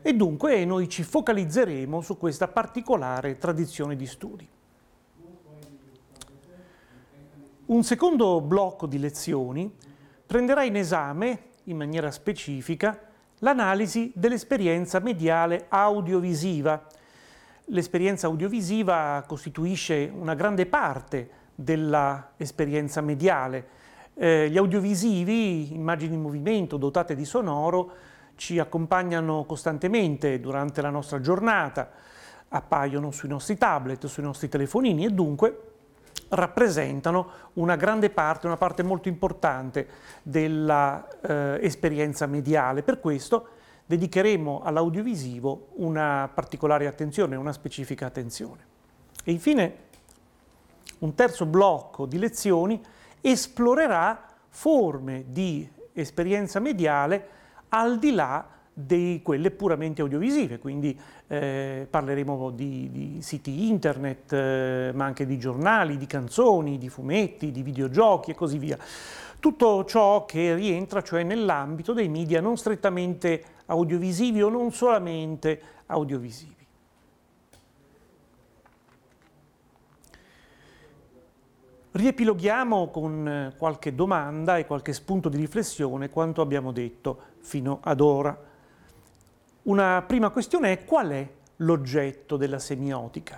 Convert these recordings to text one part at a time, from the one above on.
e dunque noi ci focalizzeremo su questa particolare tradizione di studi. Un secondo blocco di lezioni prenderà in esame, in maniera specifica, l'analisi dell'esperienza mediale audiovisiva. L'esperienza audiovisiva costituisce una grande parte dell'esperienza mediale. Gli audiovisivi, immagini in movimento dotate di sonoro, ci accompagnano costantemente durante la nostra giornata, appaiono sui nostri tablet, sui nostri telefonini e dunque rappresentano una grande parte, una parte molto importante dell'esperienza mediale. Per questo dedicheremo all'audiovisivo una particolare attenzione, una specifica attenzione. E infine un terzo blocco di lezioni esplorerà forme di esperienza mediale al di là di quelle puramente audiovisive, quindi parleremo di siti internet, ma anche di giornali, di canzoni, di fumetti, di videogiochi e così via. Tutto ciò che rientra cioè nell'ambito dei media non strettamente audiovisivi o non solamente audiovisivi. Riepiloghiamo con qualche domanda e qualche spunto di riflessione quanto abbiamo detto fino ad ora. Una prima questione è: qual è l'oggetto della semiotica?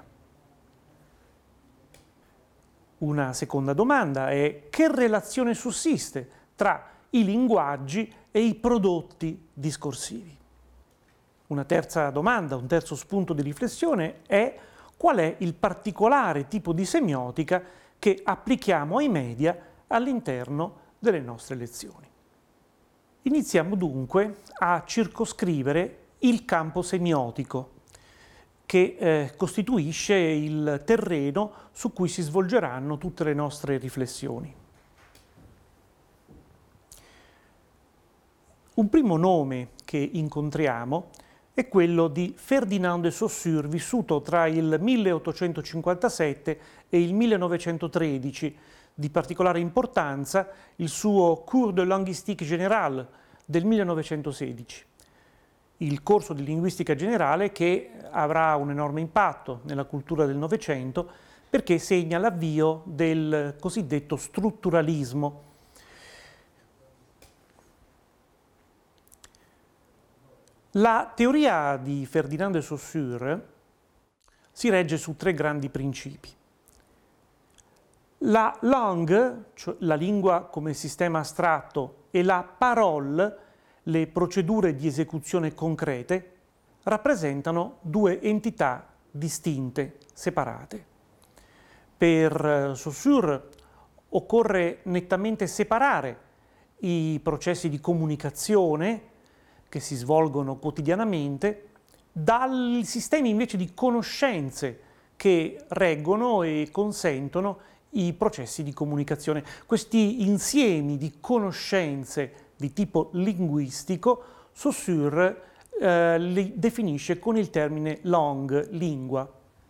Una seconda domanda è: che relazione sussiste tra i linguaggi e i prodotti discorsivi? Una terza domanda, un terzo spunto di riflessione è: qual è il particolare tipo di semiotica che applichiamo ai media all'interno delle nostre lezioni? Iniziamo dunque a circoscrivere il campo semiotico, che costituisce il terreno su cui si svolgeranno tutte le nostre riflessioni. Un primo nome che incontriamo è quello di Ferdinand de Saussure, vissuto tra il 1857 e il 1913, di particolare importanza il suo Cours de linguistique générale del 1916. Il corso di linguistica generale che avrà un enorme impatto nella cultura del Novecento perché segna l'avvio del cosiddetto strutturalismo. La teoria di Ferdinand de Saussure si regge su tre grandi principi. La langue, cioè la lingua come sistema astratto, e la parole, le procedure di esecuzione concrete, rappresentano due entità distinte, separate. Per Saussure occorre nettamente separare i processi di comunicazione che si svolgono quotidianamente dai sistemi invece di conoscenze che reggono e consentono i processi di comunicazione. Questi insiemi di conoscenze di tipo linguistico, Saussure li definisce con il termine langue, lingua.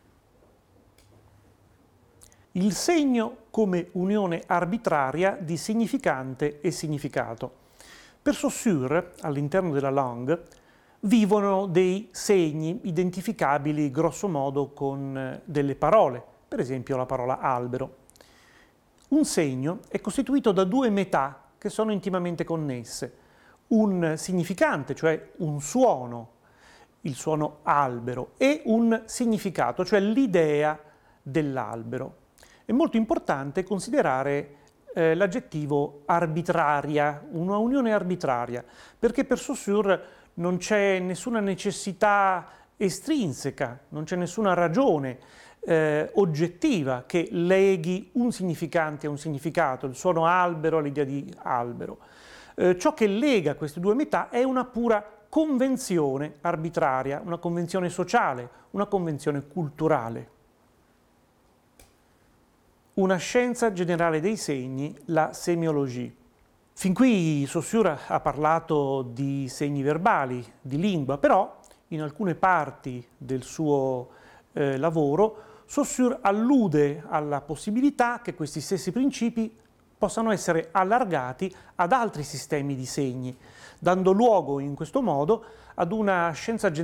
Il segno come unione arbitraria di significante e significato. Per Saussure, all'interno della langue, vivono dei segni identificabili grosso modo con delle parole, per esempio la parola albero. Un segno è costituito da due metà che sono intimamente connesse: un significante, cioè un suono, il suono albero, e un significato, cioè l'idea dell'albero. È molto importante considerare l'aggettivo arbitraria, una unione arbitraria, perché per Saussure non c'è nessuna necessità estrinseca, non c'è nessuna ragione oggettiva che leghi un significante a un significato, il suono albero all'idea di albero. Ciò che lega queste due metà è una pura convenzione arbitraria, una convenzione sociale, una convenzione culturale. Una scienza generale dei segni, la semiologia. Fin qui Saussure ha parlato di segni verbali, di lingua, però in alcune parti del suo lavoro Saussure allude alla possibilità che questi stessi principi possano essere allargati ad altri sistemi di segni, dando luogo in questo modo ad una scienza generale